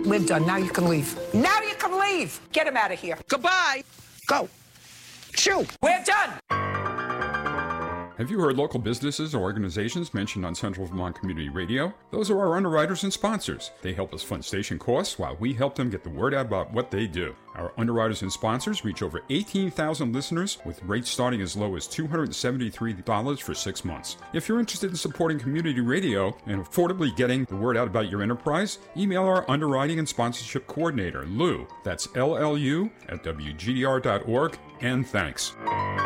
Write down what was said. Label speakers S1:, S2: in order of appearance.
S1: We're done. Now you can leave. Now you can leave. Get him out of here. Goodbye. Go. Shoo. We're done.
S2: Have you heard local businesses or organizations mentioned on Central Vermont Community Radio? Those are our underwriters and sponsors. They help us fund station costs while we help them get the word out about what they do. Our underwriters and sponsors reach over 18,000 listeners with rates starting as low as $273 for 6 months. If you're interested in supporting community radio and affordably getting the word out about your enterprise, email our underwriting and sponsorship coordinator, Lou. That's LLU at WGDR.org, and thanks.